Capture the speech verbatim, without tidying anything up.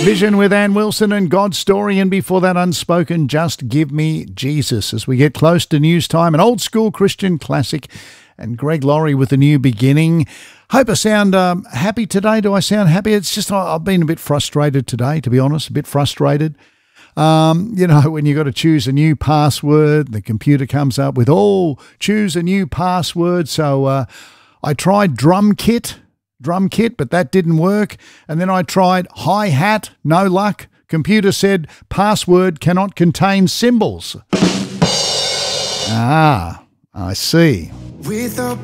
Vision with Ann Wilson and God's Story, and before that, Unspoken, Just Give Me Jesus. As we get close to news time, an old school Christian classic, and Greg Laurie with A New Beginning. Hope I sound um, happy today. Do I sound happy? It's just I've been a bit frustrated today, to be honest, a bit frustrated. Um, you know, when you got to choose a new password, the computer comes up with, oh, choose a new password. So uh, I tried drum kit. drum kit, but that didn't work. And then I tried hi-hat, no luck. Computer said password cannot contain symbols. Ah, I see. With a